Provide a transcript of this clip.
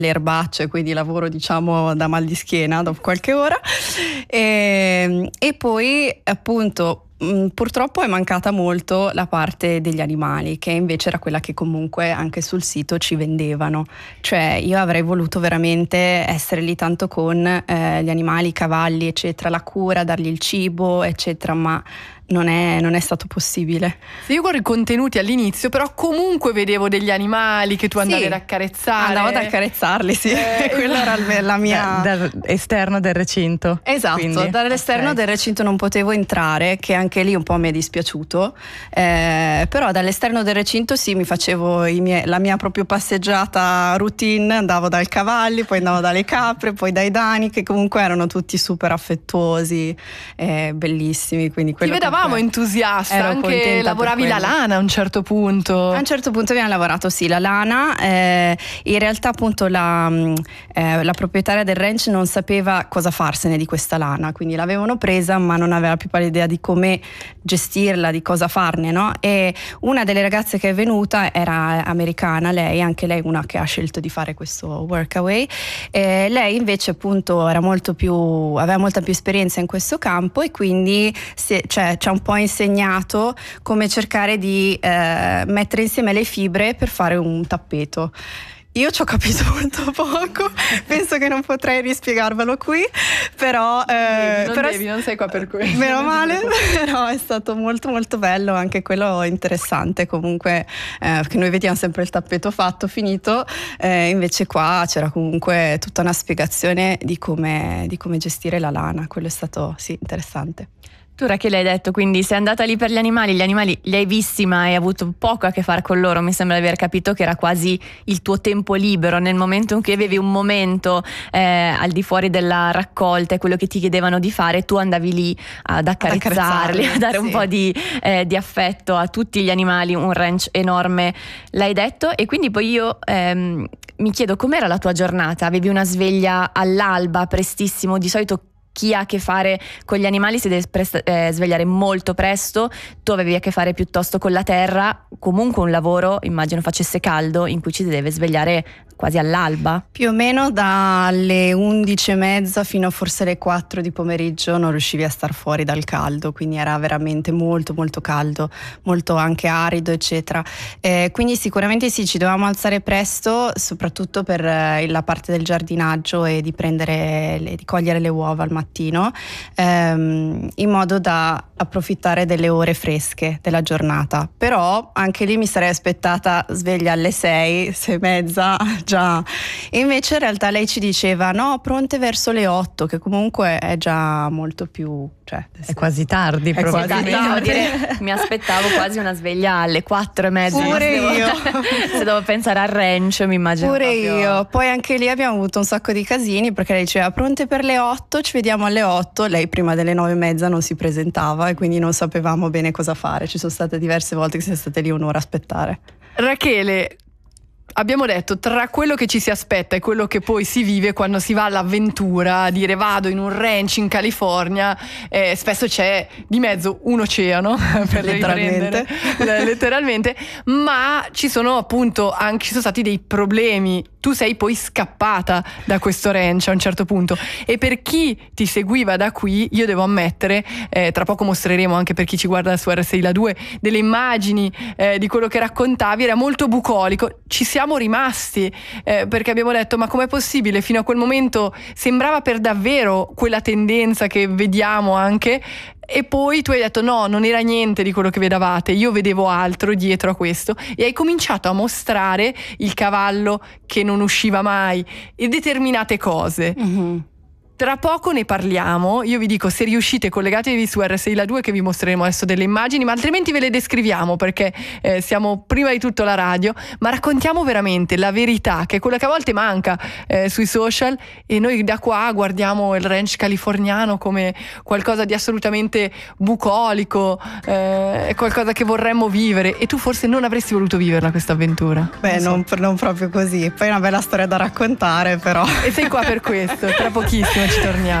le erbacce, quindi lavoro diciamo da mal di schiena dopo qualche ora, e poi appunto purtroppo è mancata molto la parte degli animali, che invece era quella che comunque anche sul sito ci vendevano. Cioè io avrei voluto veramente essere lì tanto con gli animali, i cavalli eccetera, la cura, dargli il cibo eccetera, ma non è stato possibile. Se io guardo i contenuti all'inizio, però comunque vedevo degli animali che tu andavi ad accarezzare. Andavo ad accarezzarli, sì. Quella era la mia... Dall'esterno del recinto. Esatto, quindi. dall'esterno del recinto non potevo entrare, che anche lì un po' mi è dispiaciuto, però dall'esterno del recinto sì, mi facevo la mia proprio passeggiata routine, andavo dai cavalli, poi andavo dalle capre, poi dai dani, che comunque erano tutti super affettuosi, bellissimi, quindi quello. Ti vedavamo entusiasta, anche lavoravi la lana a un certo punto. A un certo punto abbiamo lavorato sì la lana, in realtà appunto la proprietaria del ranch non sapeva cosa farsene di questa lana, quindi l'avevano presa ma non aveva più pallida idea di come gestirla, di cosa farne, no? E una delle ragazze che è venuta era americana, lei, anche lei una che ha scelto di fare questo workaway, lei invece appunto aveva molta più esperienza in questo campo e quindi ci ha un po' insegnato come cercare di mettere insieme le fibre per fare un tappeto. Io ci ho capito molto poco, penso che non potrei rispiegarvelo qui, però non sei qua per questo. Meno male, però è stato molto molto bello, anche quello interessante comunque, perché noi vediamo sempre il tappeto fatto, finito, invece qua c'era comunque tutta una spiegazione di come gestire la lana, quello è stato sì interessante. Tu Rachele hai detto quindi sei andata lì per gli animali li hai visti ma hai avuto poco a che fare con loro, mi sembra di aver capito che era quasi il tuo tempo libero, nel momento in cui avevi un momento al di fuori della raccolta e quello che ti chiedevano di fare, tu andavi lì ad accarezzarli, a dare un po' di affetto a tutti gli animali, un ranch enorme, l'hai detto, e quindi poi io mi chiedo com'era la tua giornata, avevi una sveglia all'alba prestissimo, di solito chi ha a che fare con gli animali si deve svegliare molto presto, tu avevi a che fare piuttosto con la terra, comunque un lavoro, immagino facesse caldo, in cui ci si deve svegliare quasi all'alba. Più o meno dalle 11:30 fino a forse le 4 di pomeriggio non riuscivi a star fuori dal caldo, quindi era veramente molto molto caldo, molto anche arido eccetera, quindi sicuramente sì, ci dovevamo alzare presto, soprattutto per la parte del giardinaggio e di cogliere le uova al mattino, in modo da approfittare delle ore fresche della giornata. Però anche lì mi sarei aspettata sveglia alle 6:30 già, e invece in realtà lei ci diceva no, pronte verso le 8, che comunque è già molto più, cioè è quasi tardi, mi aspettavo quasi una sveglia alle 4:30. Pure io se devo pensare al ranch mi immagino pure proprio... io. Poi anche lì abbiamo avuto un sacco di casini, perché lei diceva pronte per le 8, ci vediamo alle 8, lei prima delle 9:30 non si presentava e quindi non sapevamo bene cosa fare, ci sono state diverse volte che siamo state lì un'ora a aspettare. Rachele, abbiamo detto, tra quello che ci si aspetta e quello che poi si vive quando si va all'avventura, a dire vado in un ranch in California, spesso c'è di mezzo un oceano per letteralmente, ma ci sono appunto ci sono stati dei problemi. Tu sei poi scappata da questo ranch a un certo punto, e per chi ti seguiva da qui, io devo ammettere, tra poco mostreremo anche per chi ci guarda su RSI La 2 delle immagini di quello che raccontavi, era molto bucolico. Ci siamo rimasti perché abbiamo detto ma com'è possibile, fino a quel momento sembrava per davvero quella tendenza che vediamo anche, e poi tu hai detto no, non era niente di quello che vedevate, io vedevo altro dietro a questo, e hai cominciato a mostrare il cavallo che non usciva mai e determinate cose. Mm-hmm. Tra poco ne parliamo, io vi dico, se riuscite collegatevi su RSI La 2 che vi mostreremo adesso delle immagini, ma altrimenti ve le descriviamo perché siamo prima di tutto la radio, ma raccontiamo veramente la verità, che è quella che a volte manca sui social, e noi da qua guardiamo il ranch californiano come qualcosa di assolutamente bucolico, è qualcosa che vorremmo vivere, e tu forse non avresti voluto viverla questa avventura. Beh, non proprio così, poi è una bella storia da raccontare però. E sei qua per questo, tra pochissimo ci torniamo.